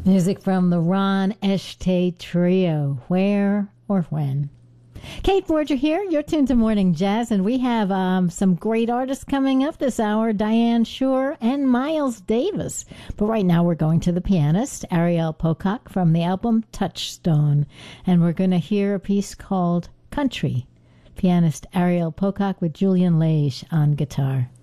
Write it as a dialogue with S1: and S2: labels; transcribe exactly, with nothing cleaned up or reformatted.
S1: Music from the Ron Estate Trio, Where or When. Kate Borger here. You're tuned to Morning Jazz, and we have um, some great artists coming up this hour, Diane Shore and Miles Davis. But right now we're going to the pianist, Ariel Pocock, from the album Touchstone. And we're going to hear a piece called Country. Pianist Ariel Pocock with Julian Lage on guitar.